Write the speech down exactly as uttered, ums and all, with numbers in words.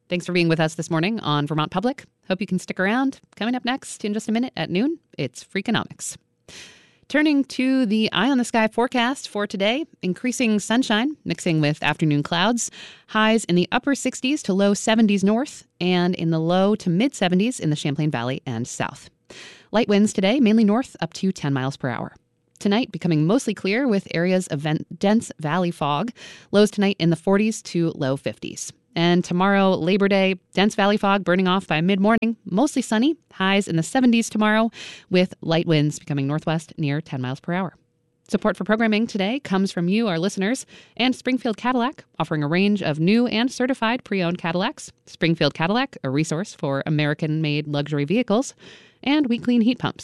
Thanks for being with us this morning on Vermont Public. Hope you can stick around. Coming up next in just a minute at noon, it's Freakonomics. Turning to the eye on the sky forecast for today, increasing sunshine mixing with afternoon clouds, highs in the upper sixties to low seventies north and in the low to mid seventies in the Champlain Valley and south. Light winds today, mainly north up to ten miles per hour. Tonight, becoming mostly clear with areas of dense valley fog. Lows tonight in the forties to low fifties. And tomorrow, Labor Day, dense valley fog burning off by mid-morning, mostly sunny, highs in the seventies tomorrow, with light winds becoming northwest near ten miles per hour. Support for programming today comes from you, our listeners, and Springfield Cadillac, offering a range of new and certified pre-owned Cadillacs. Springfield Cadillac, a resource for American-made luxury vehicles, and We Clean Heat Pumps.